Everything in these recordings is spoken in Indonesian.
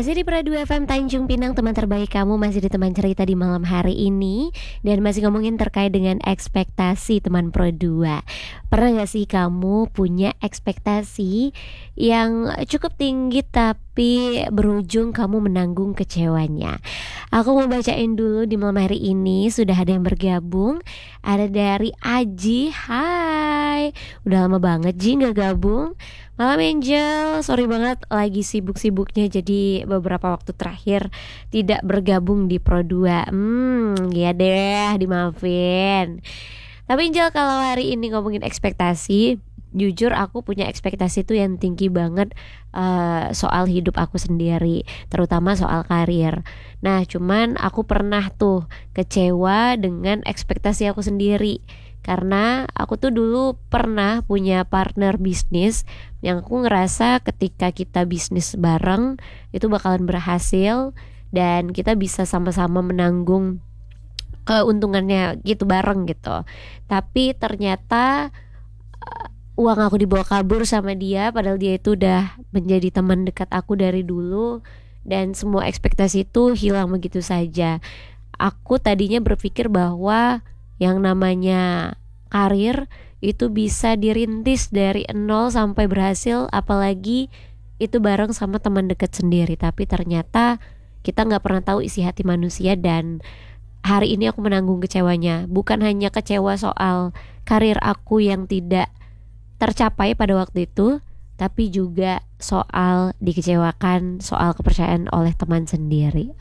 Masih di Pradu FM Tanjung Pinang, teman terbaik kamu, masih di teman cerita di malam hari ini. Dan masih ngomongin terkait dengan ekspektasi teman Pro 2. Pernah gak sih kamu punya ekspektasi yang cukup tinggi tapi berujung kamu menanggung kecewanya? Aku mau bacain dulu di malam hari ini. Sudah ada yang bergabung. Ada dari Aji. Hai, udah lama banget Ji gak gabung. Malam Angel, sorry banget lagi sibuk-sibuknya, jadi beberapa waktu terakhir tidak bergabung di Pro 2. Ya deh, dimaafin. Tapi Angel, kalau hari ini ngomongin ekspektasi, jujur aku punya ekspektasi tuh yang tinggi banget, soal hidup aku sendiri, terutama soal karir. Nah, cuman aku pernah tuh kecewa dengan ekspektasi aku sendiri. Karena aku tuh dulu pernah punya partner bisnis yang aku ngerasa ketika kita bisnis bareng itu bakalan berhasil dan kita bisa sama-sama menanggung keuntungannya gitu bareng gitu. Tapi ternyata uang aku dibawa kabur sama dia, padahal dia itu udah menjadi teman dekat aku dari dulu, dan semua ekspektasi itu hilang begitu saja. Aku tadinya berpikir bahwa yang namanya karir itu bisa dirintis dari nol sampai berhasil, apalagi itu bareng sama teman dekat sendiri. Tapi ternyata kita nggak pernah tahu isi hati manusia, dan hari ini aku menanggung kecewanya. Bukan hanya kecewa soal karir aku yang tidak tercapai pada waktu itu, tapi juga soal dikecewakan soal kepercayaan oleh teman sendiri.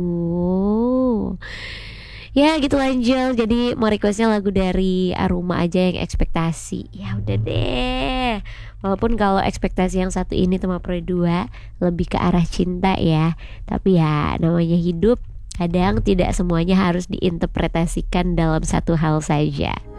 Aduh. Ya gitu Angel. Jadi mau requestnya lagu dari Aruma aja yang ekspektasi. Ya udah deh. Walaupun kalau ekspektasi yang satu ini sama Pro 2 lebih ke arah cinta ya, tapi ya namanya hidup, kadang tidak semuanya harus diinterpretasikan dalam satu hal saja.